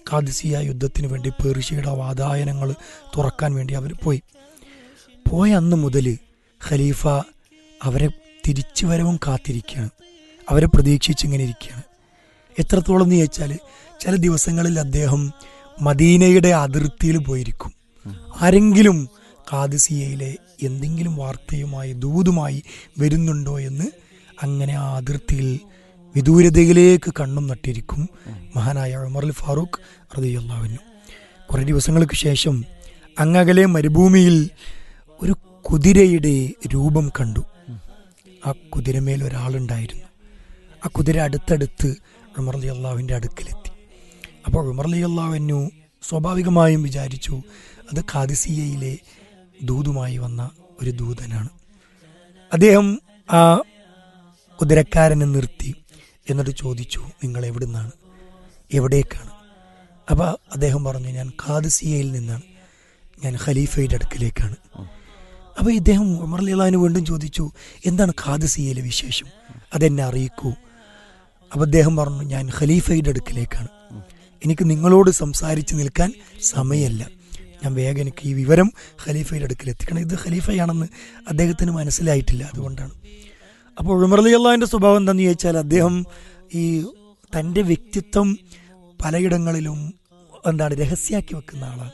Qadisiyah യുദ്ധത്തിന് വേണ്ടി പേർഷ്യയുടെ വാതായനങ്ങൾ തുറക്കാൻ വേണ്ടി അവർ പോയ അന്ന് മുതൽ ഖലീഫ അവരെ തിരിച്ചു വരവും കാത്തിരിക്കുകയാണ്, അവരെ പ്രതീക്ഷിച്ചിങ്ങനെ ഇരിക്കുകയാണ്. എത്രത്തോളം എന്ന് ചോദിച്ചാൽ ചില ദിവസങ്ങളിൽ അദ്ദേഹം മദീനയുടെ അതിർത്തിയിൽ പോയിരിക്കും. ആരെങ്കിലും ഖാദിസിയയിലെ എന്തെങ്കിലും വാർത്തയുമായി ദൂതുമായി വരുന്നുണ്ടോ എന്ന് അങ്ങനെ ആ അതിർത്തിയിൽ വിദൂരതയിലേക്ക് കണ്ണും നട്ടിരിക്കും മഹാനായ ഉമറുൽ ഫാറൂഖ് റളിയല്ലാഹു അൻഹു. കുറേ ദിവസങ്ങൾക്ക് ശേഷം അങ്ങകലെ മരുഭൂമിയിൽ ഒരു കുതിരയുടെ രൂപം കണ്ടു. ആ കുതിരമേൽ ഒരാളുണ്ടായിരുന്നു. ആ കുതിര അടുത്തടുത്ത് ഉമർ റളിയല്ലാഹുവിൻ്റെ അടുക്കലെത്തി. അപ്പോൾ ഉമർ റളിയല്ലാഹു അൻഹു സ്വാഭാവികമായും വിചാരിച്ചു അത് ഖാദിസിയയിലെ ദൂതുമായി വന്ന ഒരു ദൂതനാണ്. അദ്ദേഹം ആ കുതിരക്കാരനെ നിർത്തി എന്നിട്ട് ചോദിച്ചു, നിങ്ങൾ എവിടുന്നാണ്, എവിടേക്കാണ്? അപ്പോൾ അദ്ദേഹം പറഞ്ഞു, ഞാൻ ഖാദിസിയയിൽ നിന്നാണ്, ഞാൻ ഖലീഫയുടെ അടുക്കിലേക്കാണ്. അപ്പോൾ ഇദ്ദേഹം ഉമർ റളിയല്ലാഹു വീണ്ടും ചോദിച്ചു, എന്താണ് ഖാദിസിയയിലെ വിശേഷം, അതെന്നെ അറിയിക്കൂ. അപ്പോൾ അദ്ദേഹം പറഞ്ഞു, ഞാൻ ഖലീഫയുടെ അടുക്കിലേക്കാണ്, എനിക്ക് നിങ്ങളോട് സംസാരിച്ച് നിൽക്കാൻ സമയമല്ല, ഞാൻ വേഗം എനിക്ക് ഈ വിവരം ഖലീഫയുടെ അടുക്കൽ എത്തിക്കണം. ഇത് ഖലീഫയാണെന്ന് അദ്ദേഹത്തിന് മനസ്സിലായിട്ടില്ല, അതുകൊണ്ടാണ്. അപ്പോൾ ഉമർ റളിയല്ലാഹുവിൻ്റെ സ്വഭാവം എന്താണെന്ന് ചോദിച്ചാൽ അദ്ദേഹം ഈ തൻ്റെ വ്യക്തിത്വം പലയിടങ്ങളിലും രഹസ്യാക്കി വെക്കുന്ന ആളാണ്,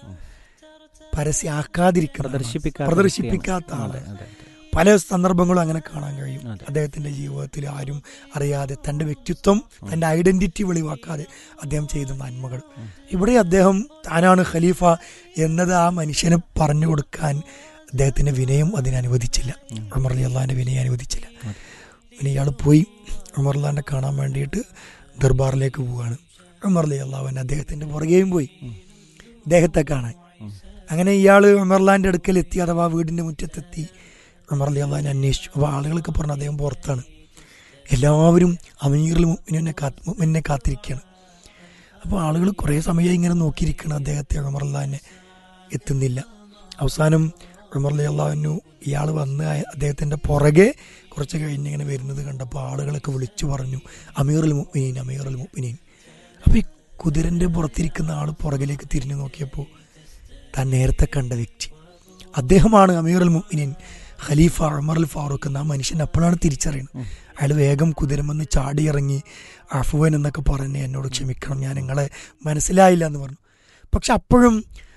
പ്രദർശിപ്പിക്കാത്ത ആളാണ്. പല സന്ദർഭങ്ങളും അങ്ങനെ കാണാൻ കഴിയും. അദ്ദേഹത്തിന്റെ ജീവിതത്തിൽ ആരും അറിയാതെ തൻ്റെ വ്യക്തിത്വം, തൻ്റെ ഐഡന്റിറ്റി വെളിവാക്കാതെ അദ്ദേഹം ചെയ്ത നന്മകൾ. ഇവിടെ അദ്ദേഹം താനാണ് ഖലീഫ എന്നത് ആ മനുഷ്യന് പറഞ്ഞു കൊടുക്കാൻ അദ്ദേഹത്തിന്റെ വിനയം അതിനനുവദിച്ചില്ല, ഉമർ റളിയല്ലാഹുവിന്റെ വിനയം അനുവദിച്ചില്ല. പിന്നെ ഇയാൾ പോയി ഉമർ റളിയല്ലാഹുവിനെ കാണാൻ വേണ്ടിയിട്ട് ദർബാറിലേക്ക് പോവുകയാണ്. ഉമർ റളിയല്ലാഹു അൻഹു അദ്ദേഹത്തിന്റെ പുറകെയും പോയി അദ്ദേഹത്തെ കാണാൻ. അങ്ങനെ ഇയാൾ ഉമർ റളിയല്ലാഹുവിന്റെ അടുക്കൽ എത്തി, അഥവാ വീടിന്റെ മുറ്റത്തെത്തി. ഉമർ റളിയല്ലാഹു അന്വേഷിച്ചു. അപ്പോൾ ആളുകളൊക്കെ പറഞ്ഞു അദ്ദേഹം പുറത്താണ്. എല്ലാവരും അമീറുൽ മുഅ്മിനീനെ കാത്തിരിക്കുകയാണ്. അപ്പോൾ ആളുകൾ കുറേ സമയം ഇങ്ങനെ നോക്കിയിരിക്കണം അദ്ദേഹത്തെ, ഉമർ റളിയല്ലാഹുവിനെ എത്തുന്നില്ല. അവസാനം ഉമർ റളിയല്ലാഹു ഇയാൾ വന്ന് അദ്ദേഹത്തിൻ്റെ പുറകെ കുറച്ച് കഴിഞ്ഞ് ഇങ്ങനെ വരുന്നത് കണ്ടപ്പോൾ ആളുകളൊക്കെ വിളിച്ചു പറഞ്ഞു, അമീറുൽ മുഅ്മിനീൻ, അമീറുൽ മുഅ്മിനീൻ. അപ്പോൾ ഈ കുതിരൻ്റെ പുറത്തിരിക്കുന്ന ആൾ പുറകിലേക്ക് തിരിഞ്ഞു നോക്കിയപ്പോൾ താൻ നേരത്തെ കണ്ട വ്യക്തി അദ്ദേഹമാണ് അമീറുൽ മുഅ്മിനീൻ ഖലീഫ ഉമറുൽ ഫാറൂഖ് എന്ന മനുഷ്യൻ. അപ്പോഴാണ് തിരിച്ചറിയുന്നത്. അയാൾ വേഗം കുതിരമെന്ന് ചാടിയിറങ്ങി അഫ്വൻ എന്നൊക്കെ പറഞ്ഞ് എന്നോട് ക്ഷമിക്കണം, ഞാൻ നിങ്ങളെ മനസ്സിലായില്ല എന്ന് പറഞ്ഞു. പക്ഷെ അപ്പോഴും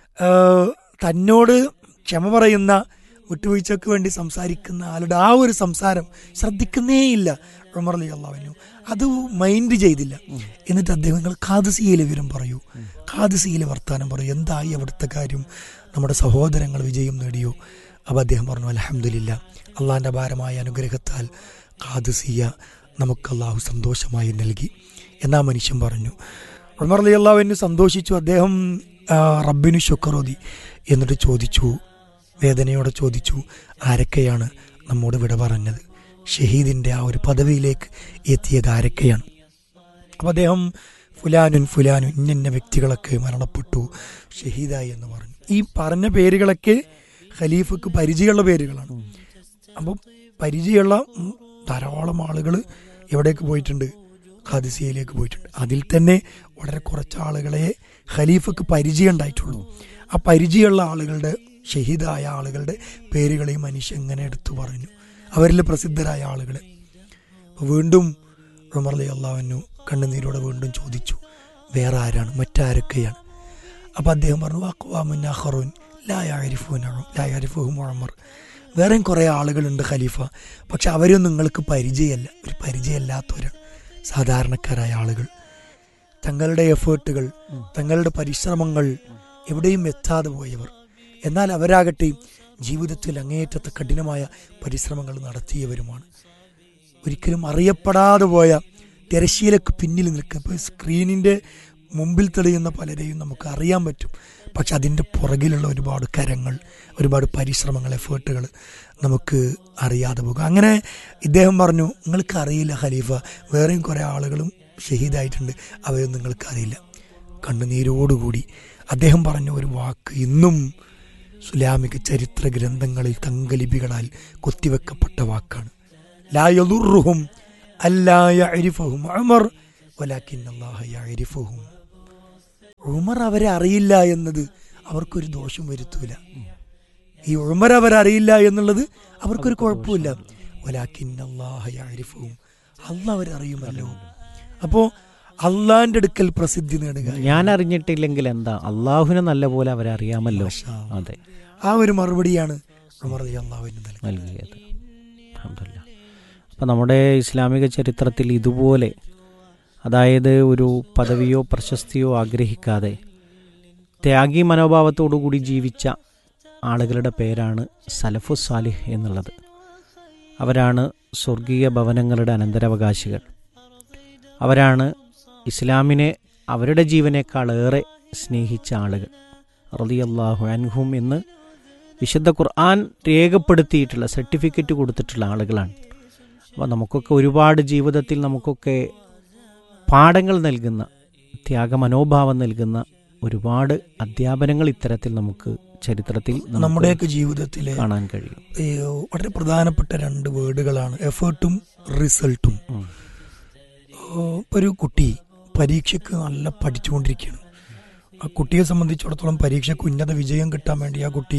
തന്നോട് ക്ഷമ പറയുന്ന, വിട്ടുവീഴ്ചയ്ക്ക് വേണ്ടി സംസാരിക്കുന്ന ആളുടെ ആ ഒരു സംസാരം ശ്രദ്ധിക്കുന്നേയില്ല ഉമർ റളിയല്ലാഹു അൻഹു. അത് മൈൻഡ് ചെയ്തില്ല. എന്നിട്ട് അദ്ദേഹം, നിങ്ങൾ ഖാദിസിയയിലെ വിവരം പറയൂ, ഖാദിസിയയിലെ വർത്താനം പറയൂ, എന്തായി അവിടുത്തെ കാര്യം, നമ്മുടെ സഹോദരങ്ങൾ വിജയം നേടിയോ? അപ്പോൾ അദ്ദേഹം പറഞ്ഞു, അൽഹംദുലില്ലാ, അള്ളാഹിൻ്റെ അപാരമായ അനുഗ്രഹത്താൽ ഖാദിസിയ നമുക്ക് അള്ളാഹു സന്തോഷമായി നൽകി എന്നാ മനുഷ്യൻ പറഞ്ഞു. ഉമർ റളിയല്ലാഹു അൻഹു സന്തോഷിച്ചു. അദ്ദേഹം റബ്ബിനു ശുക്രോതി. എന്നിട്ട് ചോദിച്ചു, വേദനയോടെ ചോദിച്ചു, ആരൊക്കെയാണ് നമ്മോട് വിട പറഞ്ഞത്, ഷഹീദിൻ്റെ ആ ഒരു പദവിയിലേക്ക് എത്തിയത് ആരൊക്കെയാണ്? അപ്പോൾ അദ്ദേഹം ഫുലാനുൻ ഇന്ന വ്യക്തികളൊക്കെ മരണപ്പെട്ടു, ഷഹീദായി എന്ന് പറഞ്ഞു. ഈ പറഞ്ഞ പേരുകളൊക്കെ ഖലീഫക്ക് പരിചയമുള്ള പേരുകളാണ്. അപ്പം പരിചയമുള്ള ധാരാളം ആളുകൾ എവിടേക്ക് പോയിട്ടുണ്ട്, ഖാദിസിയയിലേക്ക് പോയിട്ടുണ്ട്. അതിൽ തന്നെ വളരെ കുറച്ച് ആളുകളെ ഖലീഫക്ക് പരിചയം ഉണ്ടായിട്ടുള്ളൂ. ആ പരിചയമുള്ള ആളുകളുടെ, ഷഹീദായ ആളുകളുടെ പേരുകളെയും മനുഷ്യൻ ഇങ്ങനെ എടുത്തു പറഞ്ഞു, അവരിൽ പ്രസിദ്ധരായ ആളുകൾ. വീണ്ടും ഉമർ റളിയല്ലാഹു അൻഹു കണ്ണുനീരോടെ വീണ്ടും ചോദിച്ചു, വേറെ ആരാണ്, മറ്റാരൊക്കെയാണ്? അപ്പോൾ അദ്ദേഹം പറഞ്ഞു, അഖ്വാമുൻ ആഖറൂൻ ലാ യഅരിഫുഹും ഉമർ, വേറെയും കുറേ ആളുകളുണ്ട് ഖലീഫ, പക്ഷെ അവരൊന്നും നിങ്ങൾക്ക് പരിചയമല്ല, ഒരു പരിചയമല്ലാത്തവരാണ്, സാധാരണക്കാരായ ആളുകൾ. തങ്ങളുടെ എഫേർട്ടുകൾ, തങ്ങളുടെ പരിശ്രമങ്ങൾ എവിടെയും എത്താതെ പോയവർ. എന്നാൽ അവരാകട്ടെ ജീവിതത്തിൽ അങ്ങേയറ്റത്തെ കഠിനമായ പരിശ്രമങ്ങൾ നടത്തിയവരുമാണ്. ഒരിക്കലും അറിയപ്പെടാതെ പോയ, തിരശ്ശീലക്ക് പിന്നിൽ നിൽക്കുക. ഇപ്പോൾ സ്ക്രീനിൻ്റെ മുമ്പിൽ തെളിയുന്ന പലരെയും നമുക്ക് അറിയാൻ പറ്റും, പക്ഷെ അതിൻ്റെ പുറകിലുള്ള ഒരുപാട് കരങ്ങൾ, ഒരുപാട് പരിശ്രമങ്ങൾ, എഫേർട്ടുകൾ നമുക്ക് അറിയാതെ പോകും. അങ്ങനെ ഇദ്ദേഹം പറഞ്ഞു, നിങ്ങൾക്ക് അറിയില്ല ഖലീഫ, വേറെയും കുറേ ആളുകളും ഷഹീദായിട്ടുണ്ട്, അവയൊന്നും നിങ്ങൾക്ക് അറിയില്ല. കണ്ണുനീരോടുകൂടി അദ്ദേഹം പറഞ്ഞ ഒരു വാക്ക് ഇന്നും ഇസ്ലാമിക ചരിത്ര ഗ്രന്ഥങ്ങളിൽ തങ്കലിപികളാൽ കൊത്തിവെക്കപ്പെട്ട വാക്കാണ്. ലാ യദുർറുഹും അല്ലാ യഅരിഫുഹും ഉമർ വലാകിൻ അല്ലാഹ യഅരിഫുഹും. ഉമർ അവരെ അറിയില്ല എന്നത് അവർക്കൊരു ദോഷം വരുത്തൂല. ഈ ഉമർ അവരറിയില്ല എന്നുള്ളത് അവർക്കൊരു കുഴപ്പമില്ല. അള്ളാഹ് അവരറിയുമല്ലോ. അപ്പോ അള്ളാന്റെ അടുക്കൽ പ്രസിദ്ധി നേടുക. ഞാൻ അറിഞ്ഞിട്ടില്ലെങ്കിൽ എന്താ, അള്ളാഹുവിനെ നല്ല പോലെ അവരറിയാമല്ലോ. അതെ, ആ ഒരു മറുപടിയാണ് ഉമർ റളിയല്ലാഹു നൽകിയത്. അൽഹംദുലില്ലാഹ്. അപ്പം നമ്മുടെ ഇസ്ലാമിക ചരിത്രത്തിൽ ഇതുപോലെ, അതായത് ഒരു പദവിയോ പ്രശസ്തിയോ ആഗ്രഹിക്കാതെ ത്യാഗി മനോഭാവത്തോടു കൂടി ജീവിച്ച ആളുകളുടെ പേരാണ് സലഫു സാലിഹ് എന്നുള്ളത്. അവരാണ് സ്വർഗീയ ഭവനങ്ങളുടെ അനന്തരാവകാശികൾ. അവരാണ് ഇസ്ലാമിനെ അവരുടെ ജീവനേക്കാളേറെ സ്നേഹിച്ച ആളുകൾ. റളിയല്ലാഹു അൻഹും എന്ന് വിശുദ്ധ ഖുർആൻ രേഖപ്പെടുത്തിയിട്ടുള്ള, സർട്ടിഫിക്കറ്റ് കൊടുത്തിട്ടുള്ള ആളുകളാണ്. അപ്പോൾ നമുക്കൊക്കെ ഒരുപാട് ജീവിതത്തിൽ നമുക്കൊക്കെ പാഠങ്ങൾ നൽകുന്ന, ത്യാഗമനോഭാവം നൽകുന്ന ഒരുപാട് അധ്യാപനങ്ങൾ ഇത്തരത്തിൽ നമുക്ക് ചരിത്രത്തിൽ നമ്മുടെയൊക്കെ ജീവിതത്തിൽ കാണാൻ കഴിയും. വളരെ പ്രധാനപ്പെട്ട രണ്ട് വേർഡുകളാണ് എഫേർട്ടും റിസൾട്ടും. ഒരു കുട്ടി പരീക്ഷയ്ക്ക് നല്ല പഠിച്ചുകൊണ്ടിരിക്കുകയാണ്. ആ കുട്ടിയെ സംബന്ധിച്ചിടത്തോളം പരീക്ഷയ്ക്ക് ഉന്നത വിജയം കിട്ടാൻ വേണ്ടി ആ കുട്ടി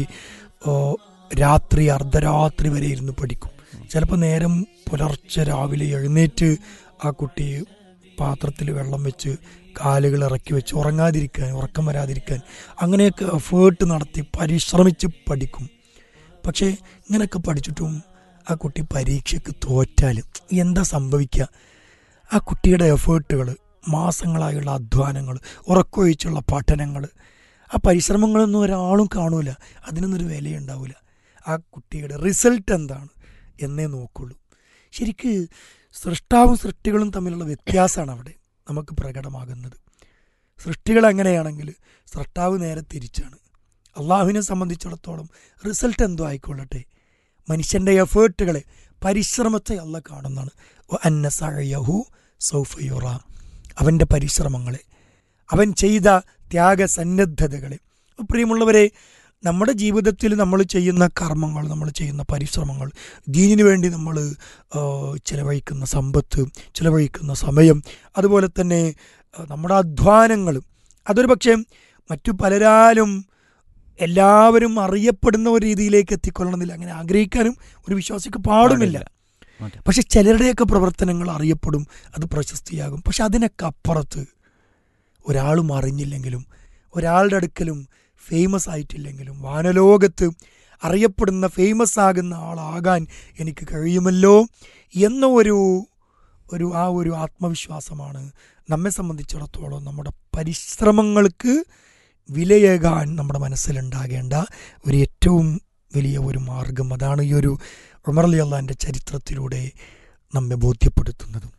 രാത്രി അർദ്ധരാത്രി വരെ ഇരുന്ന് പഠിക്കും. ചിലപ്പോൾ നേരം പുലർച്ചെ രാവിലെ എഴുന്നേറ്റ് ആ കുട്ടി പാത്രത്തിൽ വെള്ളം വെച്ച് കാലുകൾ ഇറക്കി വെച്ച് ഉറങ്ങാതിരിക്കാൻ, ഉറക്കം വരാതിരിക്കാൻ അങ്ങനെയൊക്കെ എഫേർട്ട് നടത്തി പരിശ്രമിച്ച് പഠിക്കും. പക്ഷേ ഇങ്ങനെയൊക്കെ പഠിച്ചിട്ടും ആ കുട്ടി പരീക്ഷയ്ക്ക് തോറ്റാൽ എന്താ സംഭവിക്കുക? ആ കുട്ടിയുടെ എഫേർട്ടുകൾ, മാസങ്ങളായുള്ള അധ്വാനങ്ങൾ, ഉറക്കൊഴിച്ചുള്ള പഠനങ്ങൾ, ആ പരിശ്രമങ്ങളൊന്നും ഒരാളും കാണൂല, അതിനൊന്നൊരു വിലയുണ്ടാവില്ല. ആ കുട്ടിയുടെ റിസൾട്ട് എന്താണ് എന്നേ നോക്കുള്ളൂ. ശരിക്ക് സൃഷ്ടാവും സൃഷ്ടികളും തമ്മിലുള്ള വ്യത്യാസമാണ് അവിടെ നമുക്ക് പ്രകടമാകുന്നത്. സൃഷ്ടികൾ എങ്ങനെയാണെങ്കിൽ സൃഷ്ടാവ് നേരെ തിരിച്ചാണ്. അള്ളാഹുവിനെ സംബന്ധിച്ചിടത്തോളം റിസൾട്ട് എന്തോ ആയിക്കൊള്ളട്ടെ, മനുഷ്യൻ്റെ എഫേർട്ടുകളെ, പരിശ്രമത്തെ അള്ളാഹ് കാണുന്നതാണ്. അന്ന സഅയഹു സൗഫ യുറ, അവൻ്റെ പരിശ്രമങ്ങളെ, അവൻ ചെയ്ത ത്യാഗസന്നദ്ധതകളെ. പ്രിയമുള്ളവരെ, നമ്മുടെ ജീവിതത്തിൽ നമ്മൾ ചെയ്യുന്ന കർമ്മങ്ങൾ, നമ്മൾ ചെയ്യുന്ന പരിശ്രമങ്ങൾ, ദീനിനു വേണ്ടി നമ്മൾ ചിലവഴിക്കുന്ന സമ്പത്ത്, ചിലവഴിക്കുന്ന സമയം, അതുപോലെ തന്നെ നമ്മുടെ അധ്വാനങ്ങൾ, അതൊരു പക്ഷേ മറ്റു പലരാലും എല്ലാവരും അറിയപ്പെടുന്ന ഒരു രീതിയിലേക്ക് എത്തിക്കൊള്ളണമെന്നില്ല. അങ്ങനെ ആഗ്രഹിക്കാനും ഒരു വിശ്വാസിക്ക് പാടുമില്ല. പക്ഷെ ചിലരുടെയൊക്കെ പ്രവർത്തനങ്ങൾ അറിയപ്പെടും, അത് പ്രശസ്തിയാകും. പക്ഷെ അതിനൊക്കെ അപ്പുറത്ത് ഒരാളും അറിഞ്ഞില്ലെങ്കിലും, ഒരാളുടെ അടുക്കലും ഫേമസ് ആയിട്ടില്ലെങ്കിലും, വാനലോകത്ത് അറിയപ്പെടുന്ന ഫേമസ് ആകുന്ന ആളാകാൻ എനിക്ക് കഴിയുമല്ലോ എന്ന ഒരു ആത്മവിശ്വാസമാണ് നമ്മെ സംബന്ധിച്ചിടത്തോളം നമ്മുടെ പരിശ്രമങ്ങൾക്ക് വിലയേകാൻ നമ്മുടെ മനസ്സിലുണ്ടാകേണ്ട ഒരു ഏറ്റവും വലിയ ഒരു മാർഗം. അതാണ് ഈ ഒരു ഉമർ റളിയല്ലാഹുവിന്റെ ചരിത്രത്തിലൂടെ നമ്മെ ബോധ്യപ്പെടുത്തുന്നത്.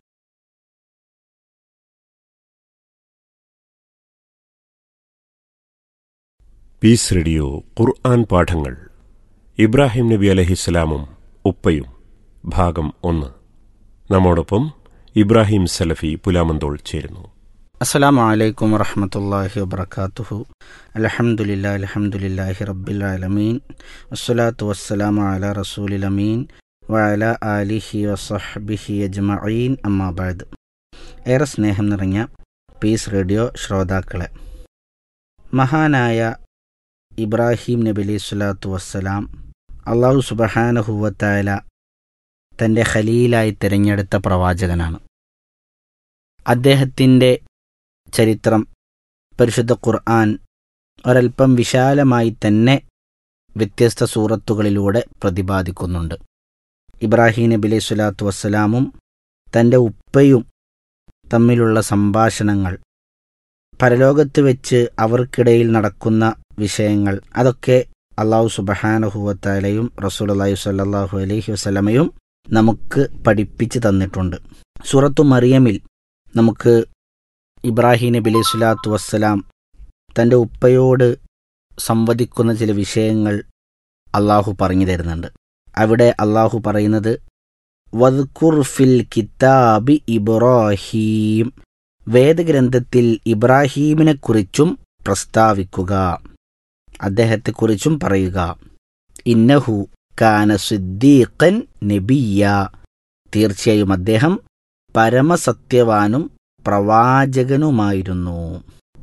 പീസ് റേഡിയോ ഖുർആൻ പാഠങ്ങൾ. ഇബ്രാഹിം നബി അലൈഹിസ്സലാമും ഉപ്പയും, ഭാഗം 1. നമ്മോടൊപ്പം ഇബ്രാഹിം സലഫി പുലാമന്തോൾ ചേരുന്നു. അസ്സലാമു അലൈക്കും വറഹ്മത്തുള്ളാഹി വബറകാതുഹു. അൽഹംദുലില്ലാഹി റബ്ബിൽ ആലമീൻ, വസ്സലാത്തു വസ്സലാമു അലാ റസൂലിൽ അമീൻ വഅലാ ആലിഹി വസഹ്ബിഹി അജ്മഈൻ. അമ്മാ ബഅദ്. ഏറെ സ്നേഹം നിറഞ്ഞ പീസ് റേഡിയോ ശ്രോതാക്കളെ, മഹാനായ ഇബ്രാഹിം നബി അലൈഹി സ്വലാത്തു വസ്സലാം അല്ലാഹു സുബ്ഹാനഹു വ തആല തൻ്റെ ഖലീലായി തിരഞ്ഞെടുത്ത പ്രവാചകനാണ്. അദ്ദേഹത്തിൻ്റെ ചരിത്രം പരിശുദ്ധ ഖുർആൻ ഒരൽപ്പം വിശാലമായി തന്നെ വ്യത്യസ്ത സൂറത്തുകളിലൂടെ പ്രതിപാദിക്കുന്നുണ്ട്. ഇബ്രാഹിം നബി അലൈഹി സ്വലാത്തു വസ്സലാമും തൻ്റെ ഉപ്പയും തമ്മിലുള്ള സംഭാഷണങ്ങൾ, പരലോകത്ത് വെച്ച് അവർക്കിടയിൽ നടക്കുന്ന വിഷയങ്ങൾ, അതൊക്കെ അല്ലാഹു സുബ്ഹാനഹു വ തആലയും റസൂലുള്ളാഹി സ്വല്ലല്ലാഹു അലൈഹി വസല്ലമയും നമുക്ക് പഠിപ്പിച്ച് തന്നിട്ടുണ്ട്. സൂറത്തു മറിയമിൽ നമുക്ക് ഇബ്രാഹിം നബി അലൈഹി സ്വലാത്തു വസ്സലാം തൻ്റെ ഉപ്പയോട് സംവദിക്കുന്ന ചില വിഷയങ്ങൾ അള്ളാഹു പറഞ്ഞു തരുന്നുണ്ട്. അവിടെ അള്ളാഹു പറയുന്നത്, വദ്കുർ ഫിൽ കിതാബി ഇബ്രാഹീം, വേദഗ്രന്ഥത്തിൽ ഇബ്രാഹീമിനെക്കുറിച്ചും പ്രസ്താവിക്കുക, അദ്ദേഹത്തെക്കുറിച്ചും പറയുക. ഇന്നഹു കാന സിദ്ദീഖൻ നബിയ്യ, തീർച്ചയായും അദ്ദേഹം പരമസത്യവാനും പ്രവാചകനുമായിരുന്നു.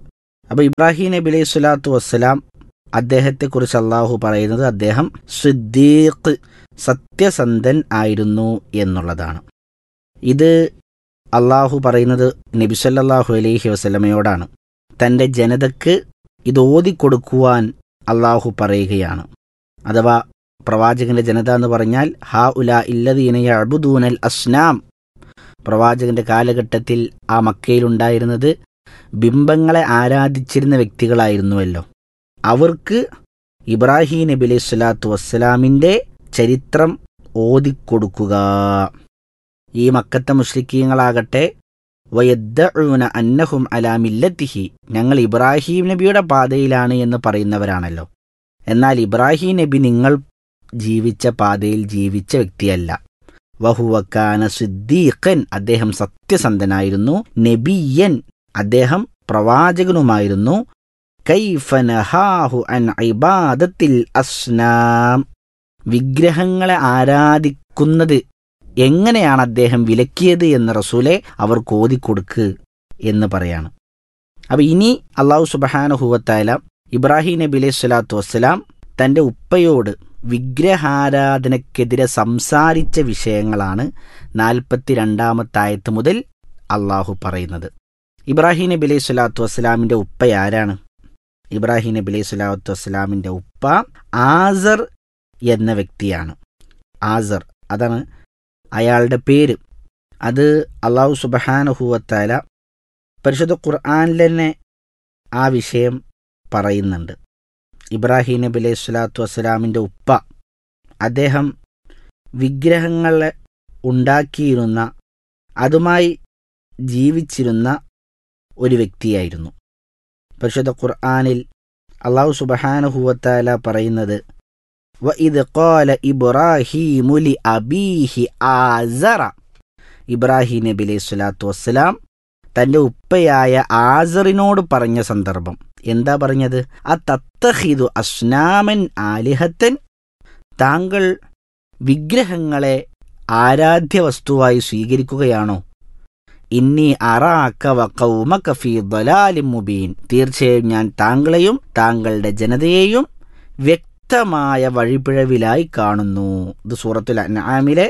അപ്പോൾ ഇബ്രാഹിം നബി അലൈഹി സ്വലാത്തു വസ്സലാം അദ്ദേഹത്തെക്കുറിച്ച് അള്ളാഹു പറയുന്നത് അദ്ദേഹം സിദ്ദീഖ്, സത്യസന്ധൻ ആയിരുന്നു എന്നുള്ളതാണ്. ഇത് അള്ളാഹു പറയുന്നത് നബി സല്ലല്ലാഹു അലൈഹി വസല്ലമയോടാണ്. തൻ്റെ ജനതക്ക് ഇത് ഓതിക്കൊടുക്കുവാൻ അള്ളാഹു പറയുകയാണ്. അഥവാ പ്രവാചകന്റെ ജനത എന്ന് പറഞ്ഞാൽ ഹാ ഉലാ ഇല്ലദീന യഅ്ബുദൂനൽ അസ്നാം. പ്രവാചകന്റെ കാലഘട്ടത്തിൽ ആ മക്കയിലുണ്ടായിരുന്നത് ബിംബങ്ങളെ ആരാധിച്ചിരുന്ന വ്യക്തികളായിരുന്നുവല്ലോ. അവർക്ക് ഇബ്രാഹിം നബി അലൈഹി സ്വലാത്തു വസ്സലാമിൻ്റെ ചരിത്രം ഓതിക്കൊടുക്കുക. ഈ മക്കത്തെ മുശ്രിക്കീങ്ങളാകട്ടെ വയദ്ദഊന അന്നഹും അലാ മില്ലത്തിഹി, ഞങ്ങൾ ഇബ്രാഹിം നബിയുടെ പാതയിലാണ് എന്ന് പറയുന്നവരാണല്ലോ. എന്നാൽ ഇബ്രാഹിം നബി നിങ്ങൾ ജീവിച്ച പാതയിൽ ജീവിച്ച വ്യക്തിയല്ല. വഹുവ കാന സിദ്ദീഖൻ, അദ്ദേഹം സത്യസന്ധനായിരുന്നു. നബിയൻ, അദ്ദേഹം പ്രവാചകനുമായിരുന്നു. കൈഫ നഹാഹു അൻ ഇബാദത്തിൽ അസ്നാം, വിഗ്രഹങ്ങളെ ആരാധിക്കുന്നത് എങ്ങനെയാണ് അദ്ദേഹം വിലക്കിയത് എന്ന് റസൂലെ അവർക്ക് ഓതിക്കൊടുക്ക് എന്ന് പറയാണ്. അപ്പം ഇനി അള്ളാഹു സുബ്ഹാനഹു വ തആല ഇബ്രാഹിം നബി അലൈഹി സ്വലാത്തു വസ്സലാം തൻ്റെ ഉപ്പയോട് വിഗ്രഹാരാധനക്കെതിരെ സംസാരിച്ച വിഷയങ്ങളാണ് 42-ാമത്തെ ആയത്ത് മുതൽ അള്ളാഹു പറയുന്നത്. ഇബ്രാഹിം നബി അലൈഹി സ്വലാത്തു വസ്സലാമിൻ്റെ ഉപ്പ ആരാണ്? ഇബ്രാഹിം നബി അലൈഹി സ്വലാത്തു വസ്സലാമിൻ്റെ ഉപ്പ ആസർ എന്ന വ്യക്തിയാണ്. ആസർ, അതാണ് അയാളുടെ പേര്. അത് അള്ളാഹു സുബ്ഹാനഹു വ തആല പരിശുദ്ധ ഖുർആനിൽ തന്നെ ആ വിഷയം പറയുന്നുണ്ട്. ഇബ്രാഹിം നബി അലൈഹി സ്വലാത്തു വസ്സലാമിൻ്റെ ഉപ്പ, അദ്ദേഹം വിഗ്രഹങ്ങളെ ഉണ്ടാക്കിയിരുന്ന, അതുമായി ജീവിച്ചിരുന്ന ഒരു വ്യക്തിയായിരുന്നു. പരിശുദ്ധ ഖുർആനിൽ അള്ളാഹു സുബ്ഹാനഹു വ തആല പറയുന്നത് വഇദ് ഖാല ഇബ്രാഹീമു ലി അബീഹി ആസറ, ഇബ്രാഹിം നബി അലൈഹി സ്വലാത്തു വസ്സലാം തൻ്റെ ഉപ്പയായ ആസറിനോട് പറഞ്ഞ സന്ദർഭം എന്താ പറഞ്ഞത്? അതത്തഖിദു അസ്നാമൻ ആലിഹത്തൻ, താങ്കൾ വിഗ്രഹങ്ങളെ ആരാധ്യ വസ്തുവായി സ്വീകരിക്കുകയാണോ? ഇന്നി അറാക വ ഖൗമക ഫീ ളലാലിൻ മുബീൻ, തീർച്ചയായും ഞാൻ താങ്കളെയും താങ്കളുടെ ജനതയെയും വ്യക്തമായ വഴിപിഴവിലായി കാണുന്നു. ഇത് സൂറത്തുൽ അൻആമിലെ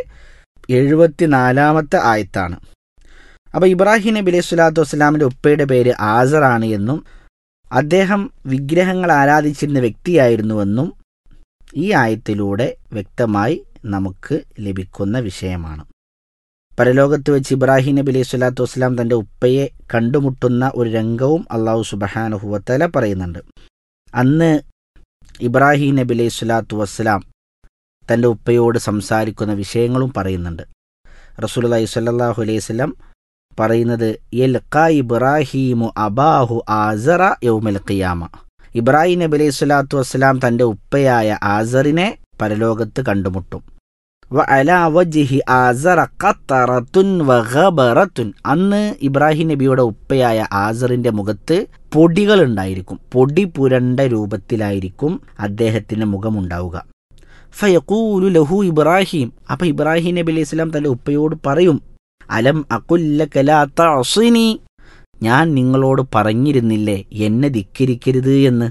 74-ാമത്തെ ആയത്താണ്. അപ്പോൾ ഇബ്രാഹിം നബി അലൈഹി സ്വലാത്തു വസ്സലാമിൻ്റെ ഉപ്പയുടെ പേര് ആസറാണ് എന്നും അദ്ദേഹം വിഗ്രഹങ്ങൾ ആരാധിച്ചിരുന്ന വ്യക്തിയായിരുന്നുവെന്നും ഈ ആയത്തിലൂടെ വ്യക്തമായി നമുക്ക് ലഭിക്കുന്ന വിഷയമാണ്. പരലോകത്ത് വെച്ച് ഇബ്രാഹിം നബി അലൈഹി സ്വലാത്തു വസ്സലാം തൻ്റെ ഉപ്പയെ കണ്ടുമുട്ടുന്ന ഒരു രംഗവും അള്ളാഹു സുബ്ഹാനഹു വ തആല പറയുന്നുണ്ട്. അന്ന് ഇബ്രാഹിം നബി അലൈഹി സ്വലാത്തു വസ്സലാം തൻ്റെ ഉപ്പയോട് സംസാരിക്കുന്ന വിഷയങ്ങളും പറയുന്നുണ്ട്. റസൂലുള്ളാഹി സ്വല്ലല്ലാഹു അലൈഹി വസല്ലം പറയുന്നത് യൽഖാ ഇബ്രാഹീമു അബാഹു ആസറ യൗമൽ ഖിയാമ, ഇബ്രാഹിം നബി അലൈഹി സ്വലാത്തു വസ്സലാം തൻ്റെ ഉപ്പയായ ആസറിനെ പരലോകത്ത് കണ്ടുമുട്ടും. വ അലാ വജ്ഹി ആസറ ഖത്തറത്തുൻ വ ഖബറത്തുൻ, അന്ന് ഇബ്രാഹിം നബിയുടെ ഉപ്പയായ ആസറിൻ്റെ മുഖത്ത് പൊടികളുണ്ടായിരിക്കും, പൊടി പുരണ്ട രൂപത്തിലായിരിക്കും അദ്ദേഹത്തിൻ്റെ മുഖമുണ്ടാവുക. ഫയഖൂലു ലഹു ഇബ്രാഹിം, അപ്പം ഇബ്രാഹിം നബി അലൈഹി സ്വലാം തൻ്റെ ഉപ്പയോട് പറയും, അലം അഖുല്ലക ലാ തഅസിനി, ഞാൻ നിങ്ങളോട് പറഞ്ഞിരുന്നില്ലേ എന്നെ ധിക്കരിക്കരുത് എന്ന്.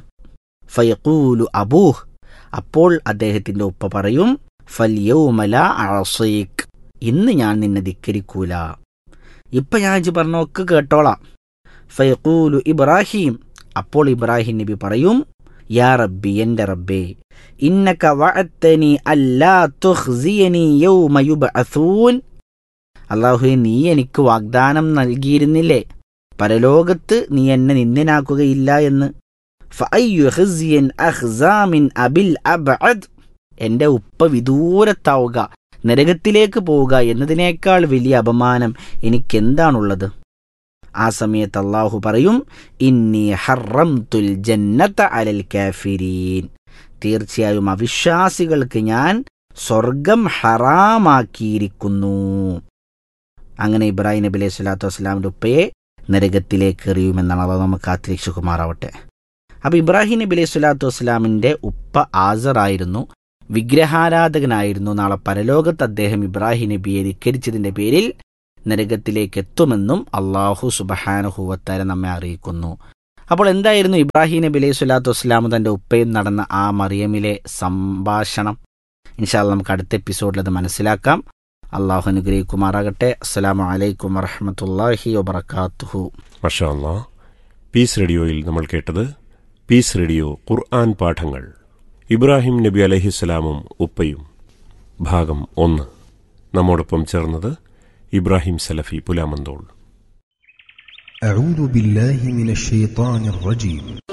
ഫയഖൂലു അബൂഹ്, അപ്പോൾ അദ്ദേഹത്തിൻ്റെ ഉപ്പ പറയും, ഫൽയൗമ ലാ അഅസീക്, ഇന്ന് ഞാൻ നിന്നെ ധിക്കരിക്കൂല, ഇപ്പം ഞാൻ പറഞ്ഞൊക്കെ കേട്ടോളാം. ഫയഖൂലു ഇബ്രാഹിം, അപ്പോൾ ഇബ്രാഹിം നബി പറയും, യാ റബ്ബി, എൻ്റെ റബ്ബേ, ഇന്നക വഅദ്തനി അല്ലാ തുഖ്സിയനി യൗമ യുബ്അസൂൻ, അല്ലാഹുവേ നീ എനിക്ക് വാഗ്ദാനം നൽകിയിരുന്നില്ലേ പരലോകത്ത് നീ എന്നെ നിന്ദനാക്കുകയില്ല എന്ന്. ഫഅയ്യു ഖിസ്യൻ അഖ്സാ മിൻ അബിൽ അബ്അദ്, എൻ്റെ ഉപ്പ വിദൂരത്താവുക, നരകത്തിലേക്ക് പോവുക എന്നതിനേക്കാൾ വലിയ അപമാനം എനിക്കെന്താണുള്ളത്? ആ സമയത്ത് അല്ലാഹു പറയും, ഇന്നി ഹറംതുൽ ജന്നത അലൽ കാഫിരീൻ, തീർച്ചയായും അവിശ്വാസികൾക്ക് ഞാൻ സ്വർഗം ഹറാമാക്കിയിരിക്കുന്നു. അങ്ങനെ ഇബ്രാഹിം നബി അലൈഹി സ്വലാത്തു വസ്സലാമിൻ്റെ ഉപ്പയെ നരകത്തിലേക്ക് എറിയുമെന്നാണ് അള്ളാഹു നമുക്ക് കാത്തിരക്ഷിക്കുമാറാവട്ടെ. അപ്പോൾ ഇബ്രാഹിം നബി അലൈഹി സ്വലാത്തു വസ്സലാമിൻ്റെ ഉപ്പ ആസറായിരുന്നു, വിഗ്രഹാരാധകനായിരുന്നു. നാളെ പരലോകത്ത് അദ്ദേഹം ഇബ്രാഹിം നബിയെ ധിക്കരിച്ചതിൻ്റെ പേരിൽ നരകത്തിലേക്ക് എത്തുമെന്നും അള്ളാഹു സുബ്ഹാനഹു വ തആല നമ്മെ അറിയിക്കുന്നു. അപ്പോൾ എന്തായിരുന്നു ഇബ്രാഹിം നബി അലൈഹി സ്വലാത്തു വസ്സലാം തൻ്റെ ഉപ്പയും നടന്ന ആ മറിയമിലെ സംഭാഷണം? ഇൻഷാ അല്ലാഹ് നമുക്ക് അടുത്ത എപ്പിസോഡിൽ അത് മനസ്സിലാക്കാം. അള്ളാഹു അനുഗ്രഹിക്കുമാറാകട്ടെ. അസ്സലാമു അലൈക്കും വറഹ്മത്തുള്ളാഹി വബറകാതുഹു. മാഷാ അല്ലാഹ്. പീസ് റേഡിയോയിൽ നമ്മൾ കേട്ടത് പീസ് റേഡിയോ ഖുർആൻ പാഠങ്ങൾ, ഇബ്രാഹിം നബി അലൈഹിസ്സലാമും ഉപ്പയും, ഭാഗം 1. നമ്മോടൊപ്പം ചേർന്നത് ഇബ്രാഹിം സലഫി പുലാമന്തോൾ. أعوذ بالله من الشيطان الرجيم.